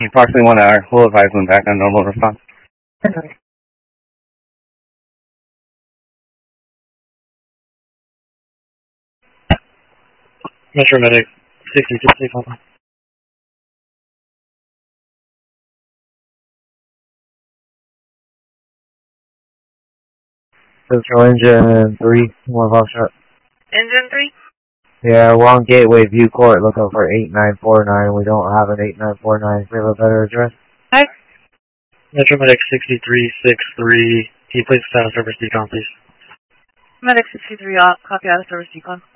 Approximately 1 hour. We'll advise when back on normal response. Metro Medic 63, hold on. Central Engine 3, 1 Foxtrot. Engine 3? Yeah, we're on Gateway View Court looking for 8949. We don't have an 8949. We have a better address. Hi. Metro Medic 6363. Can you please start service decon, please? Medic 63, copy out of service decon.